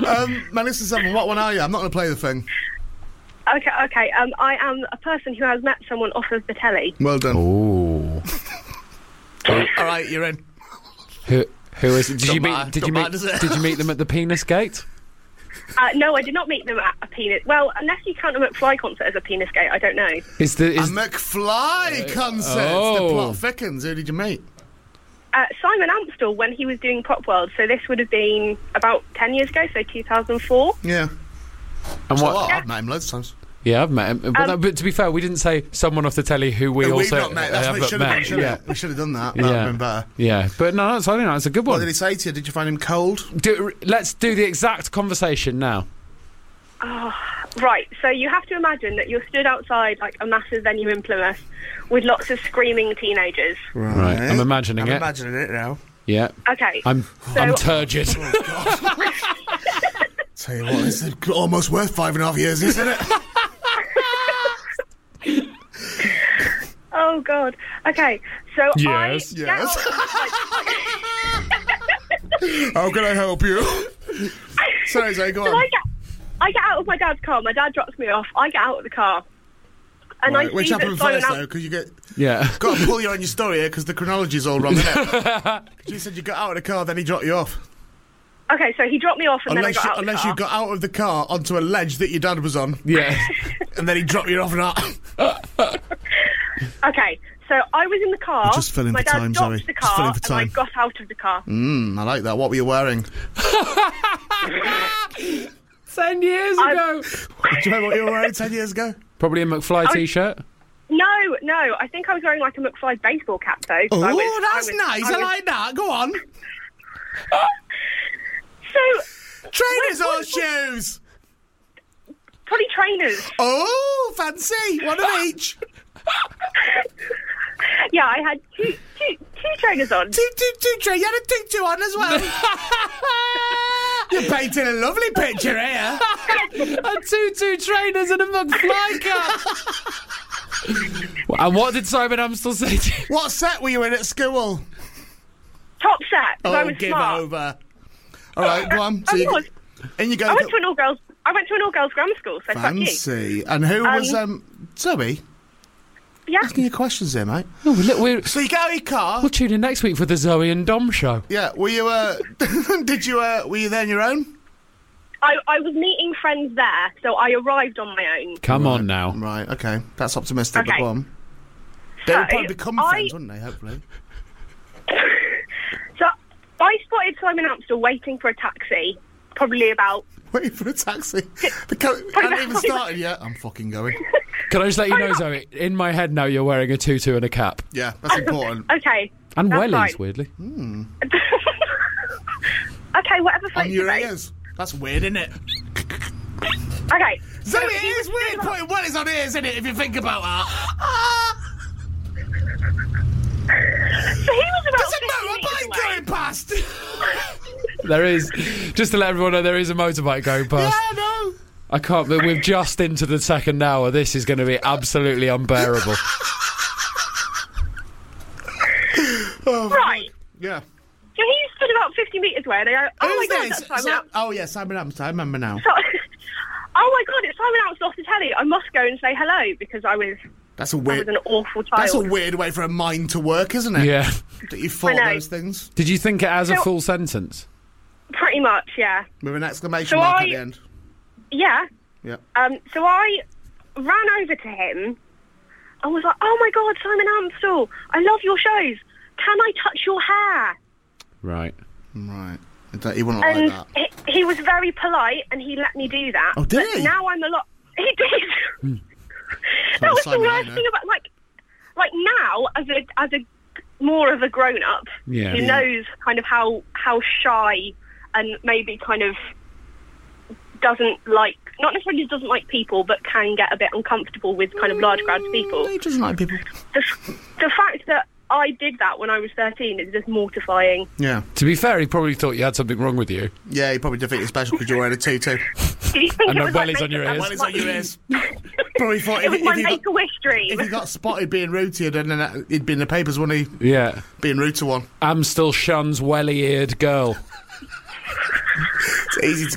Melissa Seven, what one are you? I'm not going to play the thing. Okay. I am a person who has met someone off of the telly. Well done. Ooh. All right, you're in. Who is it? Did you meet them at the Penis Gate? No, I did not meet them at a penis. Well, unless you count a McFly concert as a penis gate, I don't know. A McFly concert. The plot thickens. Who did you meet? Simon Amstel, when he was doing Pop World. So this would have been about 10 years ago, so 2004. Yeah. And what? I've met him loads of times. Yeah, I've met him. But to be fair, we didn't say someone off the telly who we also... We've not met. That's what we should have done. Yeah. We should have done that. That would have been better. Yeah, but no, I think that's a good one. What did he say to you? Did you find him cold? Let's do the exact conversation now. Oh, right. So you have to imagine that you're stood outside like a massive venue in Plymouth with lots of screaming teenagers. Right. I'm imagining it. I'm imagining it now. Yeah. Okay. I'm turgid. Oh, God. Tell you what, it's almost worth 5.5 years, isn't it? Oh, God. Okay. So Yes. How can I help you? Sorry, go on. I get out of my dad's car. My dad drops me off. I get out of the car. And right, I which see happened that Simon first, though, because you get... Yeah. Got to pull you on your story here, because the chronology's all wrong, isn't it? Because you said you got out of the car, then he dropped you off. Okay, so he dropped me off and then I got out of the car. Unless you got out of the car onto a ledge that your dad was on. Yeah. And then he dropped you off and that. Okay, so I was in the car. Just filling my for dad time, stopped Zoe. the Just car filling for and I time. got out of the car. I like that. What were you wearing? 10 years ago. Do you remember what you were wearing 10 years ago? Probably a McFly t-shirt. No, I think I was wearing like a McFly baseball cap though. Oh, that's nice. I like that. Go on. So... Trainers or shoes? Probably trainers. Oh, fancy. One of each. Yeah, I had two trainers on. Two trainers. You had a tutu on as well. You're painting a lovely picture here. A tutu trainers and a McFly cap. And what did Simon Amstel say to you? What set were you in at school? Top set. I was give smart. over. All right, go on. So in you go. I went to an all-girls grammar school, so fuck you. Fancy. And who was Zoe? Yeah. Asking you questions there, mate. Oh, look, So you get out of your car. we'll tune in next week for the Zoe and Dom show. Yeah. Were you? Were you there on your own? I was meeting friends there, so I arrived on my own. Come on now. Right. Okay. That's optimistic. Okay. But go on. They So, would probably become friends, wouldn't they? Hopefully. So I spotted Simon Amstel waiting for a taxi, probably about... Waiting for a taxi. Because I haven't even started yet. I'm fucking going. Can I just let you know, Zoe, in my head now you're wearing a tutu and a cap. Yeah, that's important. Okay. And that's wellies, fine. weirdly. Okay, whatever floats On your your boat. ears. That's weird, isn't it? Okay. Zoe, it is weird putting wellies on ears, isn't it, if you think about that? So he was about There's a 50 meters motorbike away. going past. There is, just to let everyone know, there is a motorbike going past. Yeah, no. I can't, but we're just into the second hour. This is going to be absolutely unbearable. Right. Yeah. So he stood about 50 metres away and I go, oh my Who's God, this? that's Simon Amstel. Oh, yeah, Simon Amstel. I remember now. So, oh my God, it's Simon Amstel off the telly. I must go and say hello because I was That's a I weird... was an awful child. That's a weird way for a mind to work, isn't it? Yeah. That you thought I know. those things. Did you think it as a So- full sentence? Pretty much, yeah. With an exclamation So mark I- at the end. Yeah. Yeah. So I ran over to him and was like, oh my God, Simon Amstel, I love your shows. Can I touch your hair? Right. Right. He wouldn't And like that. he was very polite and he let me do that. Oh, did but he? now I'm a lot... He did. It's That not was the Simon I worst know. thing about, like now, as a more of a grown-up Yeah. who knows kind of how shy and maybe kind of doesn't like, not necessarily doesn't like people, but can get a bit uncomfortable with kind of large crowds of people. He doesn't like people. The fact that I did that when I was 13 is just mortifying. Yeah. To be fair, he probably thought you had something wrong with you. Yeah, he probably did think you're special because you're wearing a tutu. Do you think And it no was like wellies on your makeup? ears. Wellies on your ears. Probably thought It was my if you got, Make-A-Wish dream. if he got spotted being rude to you, then he'd be in the papers, wouldn't he? Yeah. Being rude to one. Amstel shuns welly-eared girl. It's easy to